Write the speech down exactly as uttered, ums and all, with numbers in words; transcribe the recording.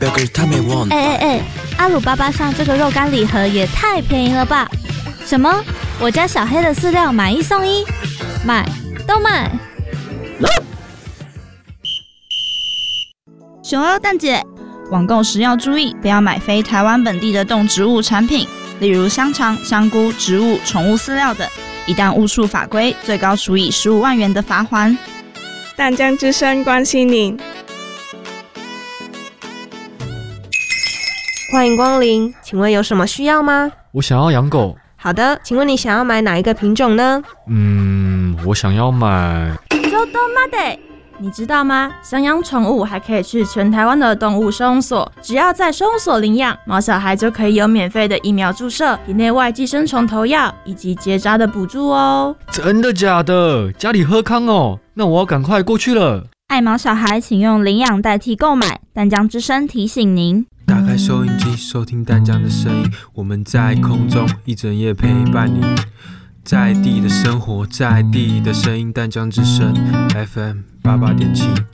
哎哎哎，阿鲁巴巴上这个肉干礼盒也太便宜了吧！什么？我家小黑的饲料买一送一，买都买！ 熊二蛋姐，网购时要注意，不要买非台湾本地的动植物产品，例如香肠、香菇、植物、宠物饲料等。一旦误触法规，最高处以十五万元的罚锾。 淡江之声关心您。 欢迎光临，请问有什么需要吗？ 我想要养狗。 好的，请问你想要买哪一个品种呢？ 嗯，我想要买。 周东妈的，你知道吗？想养宠物还可以去全台湾的动物收容所，只要在收容所领养，毛小孩就可以有免费的疫苗注射、体内外寄生虫投药以及结扎的补助哦。 真的假的？家里喝康哦，那我要赶快过去了。 爱毛小孩，请用领养代替购买。淡江之声提醒您。 打开收音机，收听淡江的声音，我们在空中一整夜陪伴你，在地的生活，在地的声音，淡江之声 F M 八八点七。